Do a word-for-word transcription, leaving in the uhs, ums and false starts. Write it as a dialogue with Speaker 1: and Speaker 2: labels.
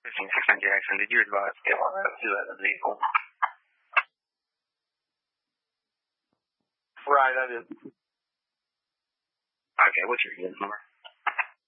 Speaker 1: fifteen six nine Jackson, did you advise get one of two at the vehicle? Right, I did. Okay, what's your unit number?